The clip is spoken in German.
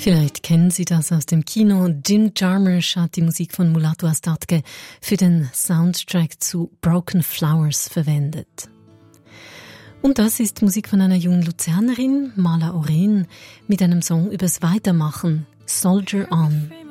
Vielleicht kennen Sie das aus dem Kino. Jim Jarmusch hat die Musik von Mulatu Astatke für den Soundtrack zu Broken Flowers verwendet. Und das ist Musik von einer jungen Luzernerin, Mala Oren, mit einem Song übers Weitermachen, Soldier On.